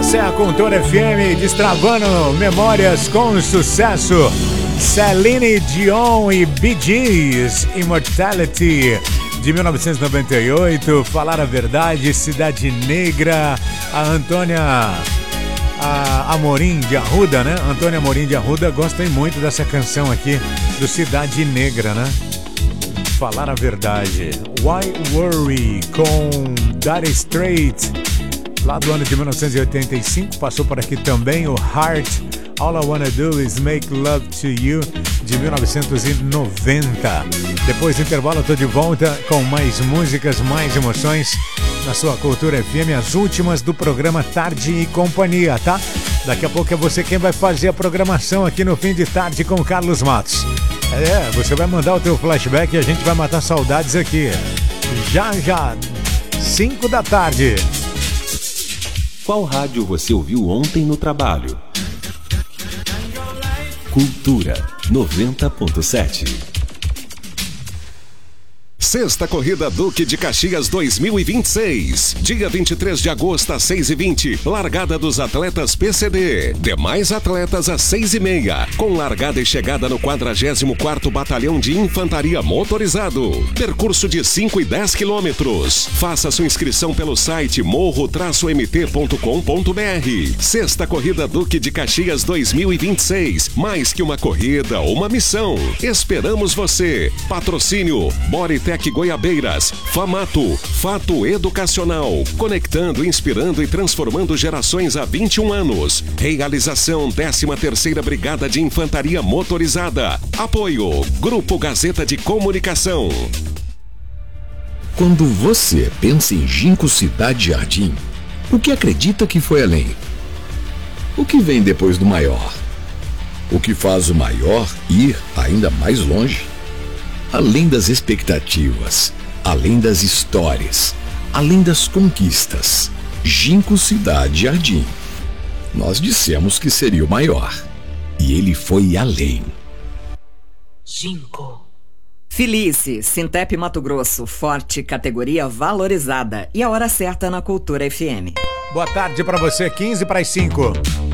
Essa é a Cultura FM, destravando memórias com sucesso. Celine Dion e Bee Gees, Immortality, de 1998. Falar a Verdade, Cidade Negra, a Antônia Amorim de Arruda, né? Antônia Amorim de Arruda, gostem muito dessa canção aqui, do Cidade Negra, né? Falar a Verdade. Why Worry, com Dire Straits, lá do ano de 1985. Passou por aqui também o Heart, All I Wanna Do Is Make Love To You, de 1990. Depois do intervalo, eu tô de volta com mais músicas, mais emoções na sua Cultura FM, as últimas do programa Tarde e Companhia, tá? Daqui a pouco é você quem vai fazer a programação aqui no Fim de Tarde com Carlos Matos. Você vai mandar o teu flashback e a gente vai matar saudades aqui. Já, 5 da tarde. Qual rádio você ouviu ontem no trabalho? Cultura 90.7. Sexta Corrida Duque de Caxias 2026. Dia 23 de agosto às 6h20. Largada dos atletas PCD. Demais atletas às 6h30. Com largada e chegada no 44º Batalhão de Infantaria Motorizado. Percurso de 5 e 10 quilômetros. Faça sua inscrição pelo site morro-mt.com.br. Sexta Corrida Duque de Caxias 2026. Mais que uma corrida, uma missão. Esperamos você. Patrocínio Boritec Goiabeiras, Famato, Fato Educacional, conectando, inspirando e transformando gerações há 21 anos. Realização 13ª Brigada de Infantaria Motorizada. Apoio Grupo Gazeta de Comunicação. Quando você pensa em Ginkgo Cidade Jardim, o que acredita que foi além? O que vem depois do maior? O que faz o maior ir ainda mais longe? Além das expectativas, além das histórias, além das conquistas, Ginkgo Cidade Jardim. Nós dissemos que seria o maior, e ele foi além. Ginkgo. Felice, Sintep Mato Grosso, forte, categoria valorizada. E a hora certa na Cultura FM. Boa tarde pra você, 15 para as 5.